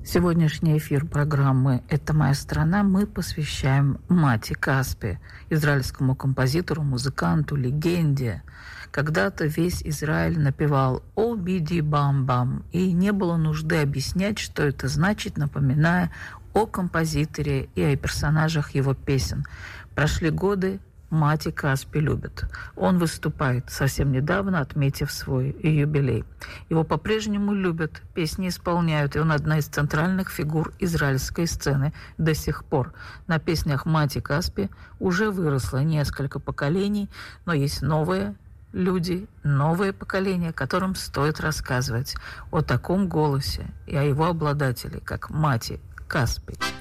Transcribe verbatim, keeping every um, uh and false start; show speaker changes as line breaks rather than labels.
Сегодняшний эфир программы «Это моя страна» мы посвящаем Мати Каспи, израильскому композитору, музыканту, легенде. Когда-то весь Израиль напевал «О, биди бам-бам», и не было нужды объяснять, что это значит, напоминая о композиторе и о персонажах его песен. Прошли годы, Мати Каспи любят. Он выступает, совсем недавно отметив свой юбилей. Его по-прежнему любят, песни исполняют, и он одна из центральных фигур израильской сцены до сих пор. На песнях Мати Каспи уже выросло несколько поколений, но есть новые люди, новое поколение, которым стоит рассказывать о таком голосе и о его обладателе, как Мати Каспи.